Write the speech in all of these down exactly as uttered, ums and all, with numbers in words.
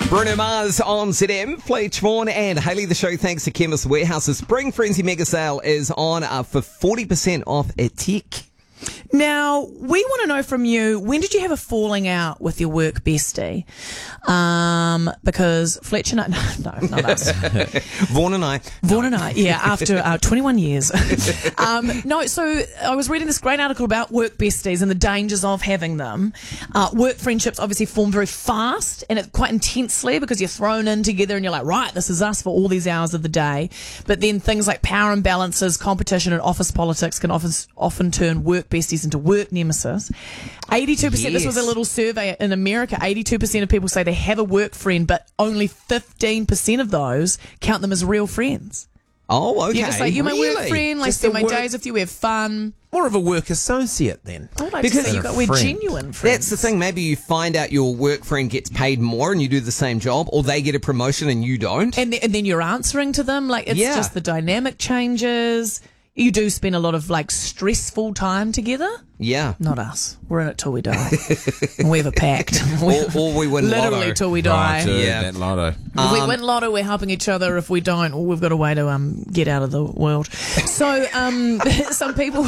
Bruno Mars on Z M, Fletch Vaughan and Hayley. The show thanks to Chemist Warehouse's Spring Frenzy Mega Sale is on uh, for forty percent off a tick. Now, we want to know from you, when did you have a falling out with your work bestie? Um, because Fletcher and I, no, no, not us. Vaughan and I. Vaughan and I, yeah, after uh, twenty-one years. um, no, so I was reading this great article about work besties and the dangers of having them. Uh, work friendships obviously form very fast and it quite intensely because you're thrown in together and you're like, right, this is us for all these hours of the day. But then things like power imbalances, competition and office politics can often, often turn work besties into work nemesis. eighty-two percent, Yes. this was a little survey in America, eighty-two percent of people say they have a work friend, but only fifteen percent of those count them as real friends. Oh, okay. You're just like, you're my work Really? friend, like Just spend a my work- days with you, we have fun. More of a work associate then. I like Because to say you a got, we're friend. genuine friends. That's the thing. Maybe you find out your work friend gets paid more and you do the same job, or they get a promotion and you don't. And, th- and then you're answering to them, like it's Yeah. just the dynamic changes. You do spend a lot of like stressful time together. Yeah. Not us. We're in it till we die. And we have a pact. Or, or we win Literally lotto. till we die. Right, uh, Yeah. that lotto. If we win lotto, we're helping each other. If we don't, well, we've got a way to um get out of the world. So um, some people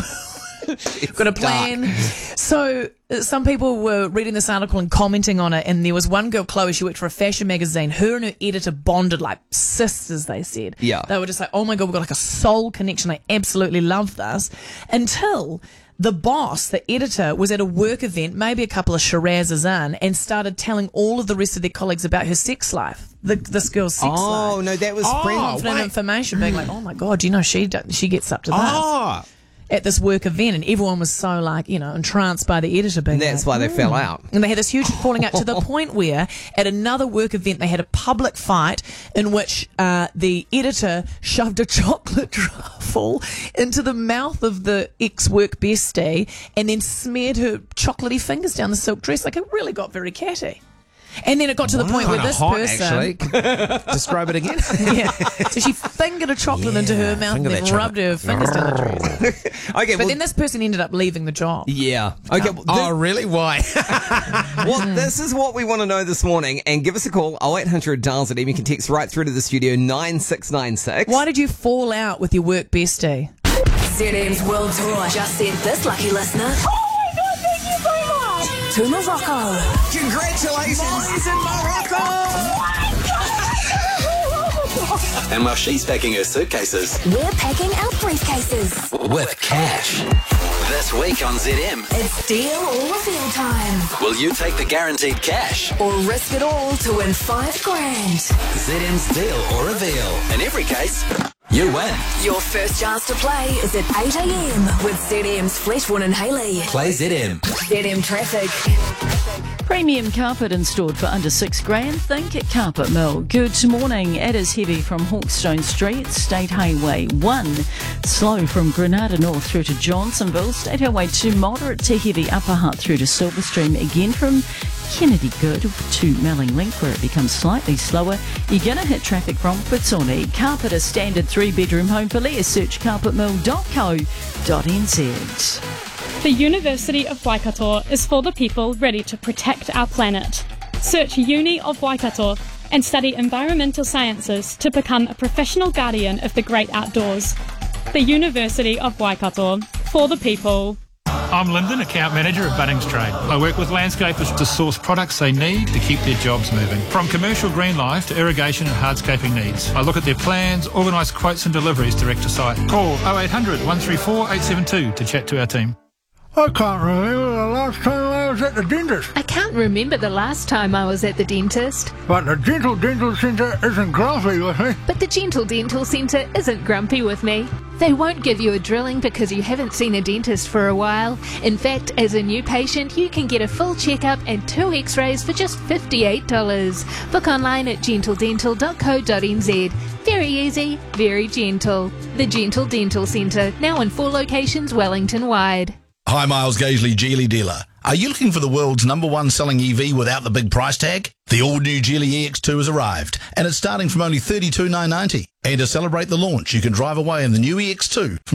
got a plan. So uh, some people were reading this article and commenting on it, and there was one girl, Chloe. She worked for a fashion magazine. Her and her editor bonded like sisters. They said, Yeah. they were just like, oh my god, we've got like a soul connection. I absolutely love this. Until the boss, the editor, was at a work event, maybe a couple of Shirazes in, and started telling all of the rest of their colleagues about her sex life. The, this girl's sex life. Oh, no, that was Oh, friend. Confident wait. information, being like, oh my god, do you know she do- she gets up to this Oh, at this work event, and everyone was so like, you know, entranced by the editor being That's like, why they fell out. and they had this huge falling out to the point where at another work event they had a public fight in which uh, the editor shoved a chocolate truffle into the mouth of the ex-work bestie and then smeared her chocolatey fingers down the silk dress. Like, it really got very catty. And then it got to the point where kinda this hot, person... actually. Describe it again. Yeah. So she fingered a chocolate Yeah, into her mouth and finger then that rubbed her fingers down the dress. Okay, But well, then this person ended up leaving the job. yeah. Okay, well, Oh, thi- really? Why? well, this is what we want to know this morning. And give us a call, oh eight hundred dials it. You can text right through to the studio, nine six nine six. Why did you fall out with your work bestie? Z M's World Tour just sent this lucky listener. Oh my god, thank you so much! To Morocco. Congratulations! He's in Morocco! And while she's packing her suitcases We're packing our briefcases. with cash. This week on Z M, It's deal or reveal time. will you take the guaranteed cash? Or risk it all to win five grand. Z M's deal or reveal. In every case, you win. Your first chance to play is at eight a.m. with Z M's Fletch Vaughan and Hayley. Play Z M. Z M Traffic. Premium carpet installed for under six grand. Think Carpet Mill. Good morning. It is heavy from Hawkstone Street, State Highway one. Slow from Granada North through to Johnsonville. State Highway two, moderate to heavy Upper Hutt through to Silverstream. Again from Kennedy Good to Melling Link, where it becomes slightly slower. You're going to hit traffic from Putsoni. Carpet, a standard three-bedroom home for less. Search carpet mill dot co dot n z. The University of Waikato is for the people ready to protect our planet. Search Uni of Waikato and study environmental sciences to become a professional guardian of the great outdoors. The University of Waikato, for the people. I'm Lyndon, account manager at Bunnings Trade. I work with landscapers to source products they need to keep their jobs moving. From commercial green life to irrigation and hardscaping needs. I look at their plans, organise quotes and deliveries direct to site. Call oh eight hundred, one three four, eight seven two to chat to our team. I can't remember the last time I was at the dentist. I can't remember the last time I was at the dentist. But the Gentle Dental Centre isn't grumpy with me. But the Gentle Dental Centre isn't grumpy with me. They won't give you a drilling because you haven't seen a dentist for a while. In fact, as a new patient, you can get a full checkup and two x-rays for just fifty-eight dollars. Book online at gentle dental dot co dot n z. Very easy, very gentle. The Gentle Dental Centre, now in four locations Wellington-wide. Hi, Miles Gaisley, Geely dealer. Are you looking for the world's number one selling E V without the big price tag? The all-new Geely E X two has arrived, and it's starting from only thirty-two thousand nine hundred ninety. And to celebrate the launch, you can drive away in the new E X two from